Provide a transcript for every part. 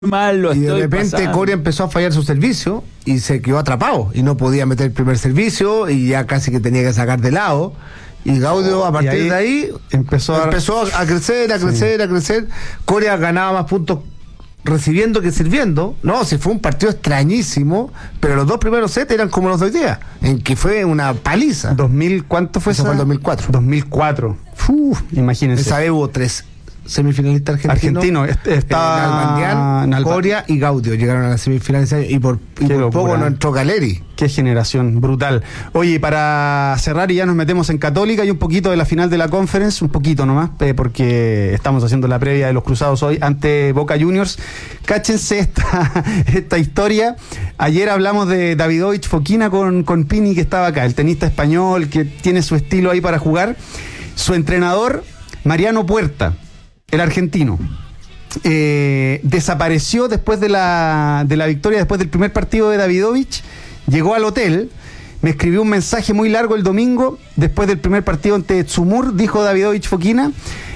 mal, lo y de estoy repente pasando. Coria empezó a fallar su servicio y se quedó atrapado y no podía meter el primer servicio y ya casi que tenía que sacar de lado. Y Gaudio a partir de ahí empezó a crecer. Coria ganaba más puntos recibiendo que sirviendo. No, si fue un partido extrañísimo, pero los dos primeros sets eran como los de hoy día, en que fue una paliza. ¿Cuánto fue eso? Fue el 2004. 2004. Imagínense. Esa vez hubo 3 semifinalistas argentinos. Estaba Nalbandián, Coria y Gaudio llegaron a la semifinal ese año y por poco no entró Caleri. Qué generación, brutal. Oye, para cerrar y ya nos metemos en Católica y un poquito de la final de la Conference, un poquito nomás, porque estamos haciendo la previa de los Cruzados hoy ante Boca Juniors. Cáchense esta historia. Ayer hablamos de Davidovich Fokina con Pini, que estaba acá, el tenista español que tiene su estilo ahí para jugar. Su entrenador, Mariano Puerta, el argentino, desapareció después de la victoria, después del primer partido de Davidovich. Llegó al hotel, me escribió un mensaje muy largo el domingo, después del primer partido ante Tsumur, dijo Davidovich Fokina,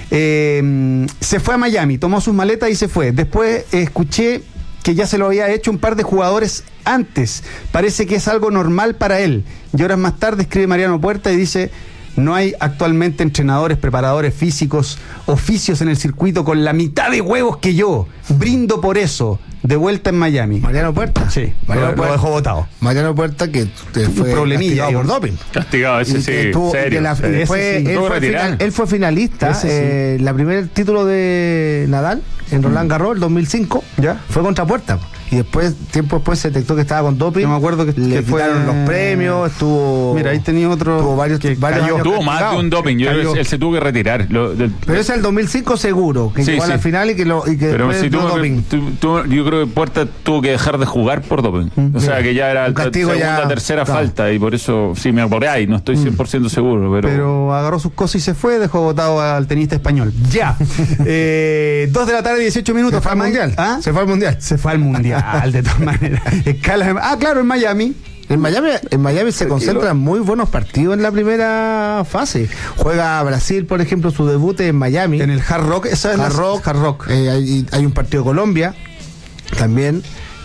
se fue a Miami, tomó sus maletas y se fue. Después escuché que ya se lo había hecho un par de jugadores antes, parece que es algo normal para él. Y horas más tarde escribe Mariano Puerta y dice: no hay actualmente entrenadores, preparadores físicos, oficios en el circuito con la mitad de huevos que yo. Brindo por eso. De vuelta en Miami. Mariano Puerta. Sí, lo dejó botado. Mariano Puerta, que fue problemilla castigado por doping. Castigado, ese sí, serio. Él fue finalista. La primer título de Nadal en Roland Garros, el 2005, ¿ya? Fue contra Puerta. Y después, tiempo después, se detectó que estaba con doping. Yo me acuerdo que le quitaron los premios, estuvo... Mira, ahí tenía otro... Tuvo varios años tuvo más de un doping, él se tuvo que retirar. Pero es el 2005 seguro, que llegó a la final y que pero después si tuvo doping. Yo creo que Puerta tuvo que dejar de jugar por doping. O sea, que ya era segunda, tercera falta, y por eso, sí, me acordé ahí, no estoy 100% seguro. Pero agarró sus cosas y se fue, dejó botado al tenista español. Ya. 2 de la tarde, 18 minutos. Se fue al Mundial. ¿Ah? Se fue al Mundial. Se fue al Mundial, de todas maneras. Claro, en Miami. En Miami se concentran muy buenos partidos en la primera fase. Juega Brasil, por ejemplo, su debut en Miami. En el Hard Rock. Hard Rock. Hay un partido de Colombia también.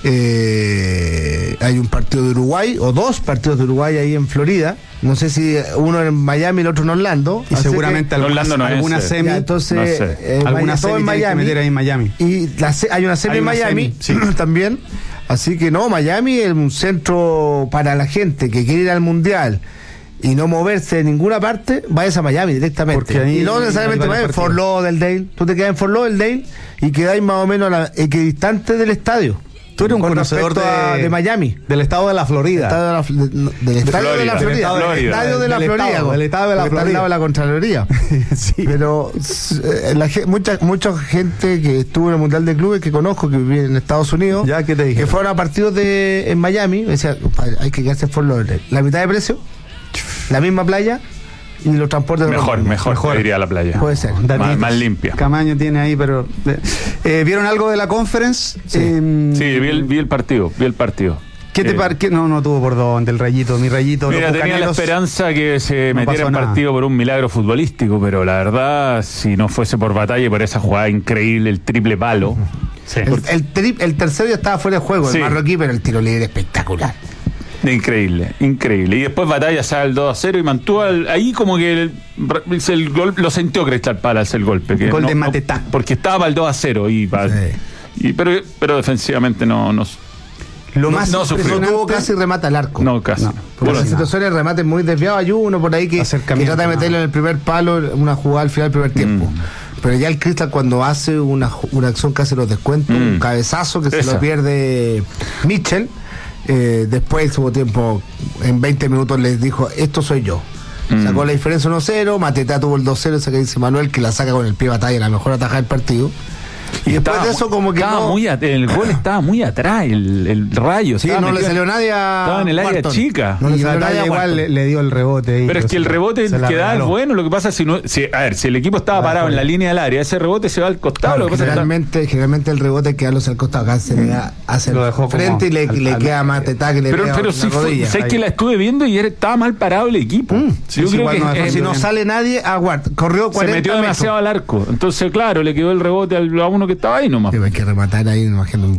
Hay un partido de Uruguay, o 2 partidos de Uruguay ahí en Florida. No sé si uno en Miami y el otro en Orlando. Y seguramente alguna semi. Ya, entonces, no sé. Alguna semi en Miami. Meter ahí en Miami. Y hay una semi en Miami también. Así que no, Miami es un centro para la gente que quiere ir al Mundial y no moverse de ninguna parte. Vayas a Miami directamente. Ahí, y no necesariamente vayas en Fort Lauderdale. Tú te quedas en Fort Lauderdale y quedáis más o menos equidistante del estadio. Tú eres un conocedor de Miami. Del estado de la Florida. Del estadio de la Florida. Del estadio de la Florida. Del estado de la Florida. Del lado de la Contraloría. Sí. Pero mucha gente que estuvo en el Mundial de Clubes, que conozco, que vive en Estados Unidos, ¿ya qué te dije? Que fueron a partidos en Miami, me decía, hay que quedarse en Fort Lauderdale. La mitad de precio, la misma playa, y los transportes mejor iría a la playa. Puede ser. Más limpia. Camaño tiene ahí, pero ¿vieron algo de la Conference? Sí, vi el partido. ¿Qué te parece? No tuvo por dónde el Rayito, mi Rayito. Mira, tenía la esperanza que se metiera en partido por un milagro futbolístico, pero la verdad, si no fuese por Batalla y por esa jugada increíble, el triple palo. Sí. El tercero ya estaba fuera de juego, el marroquí, pero el tiro libre espectacular. Increíble. Y después Batalla sale el 2-0 y mantuvo ahí como que el gol, lo sintió Crystal Palace el golpe. Que gol de Matetá. Porque estaba el 2-0 pero defensivamente no tuvo casi remata al arco. No, casi. Porque las situaciones de remate muy desviados. Hay uno por ahí que trata de meterlo en el primer palo, una jugada al final del primer tiempo. Pero ya el Crystal, cuando hace una acción que hace los descuentos, un cabezazo que se lo pierde Mitchell. Después del segundo tiempo, en 20 minutos les dijo: esto soy yo. Sacó la diferencia 1-0. Matetá tuvo el 2-0, esa que dice Manuel, que la saca con el pie Batalla, la mejor atajada del partido. Y después de eso, como que el gol estaba muy atrás, el Rayo. Sí, no le salió nadie a Estaba en el área chica. No le salió nadie, igual le dio el rebote ahí. Pero es que el rebote que da es bueno. Lo que pasa es si el equipo estaba parado en la línea del área, ese rebote se va al costado. Generalmente el rebote queda al costado. Acá se le da hacia el frente y le queda más Matetá que le pega la rodilla. Sabes que la estuve viendo y creo mal parado el equipo. Yo creo que si no sale nadie, corrió 40 se metió demasiado al arco. Entonces, claro, le quedó el rebote a uno uno que estaba ahí nomás. Sí, hay que rematar ahí, imagino,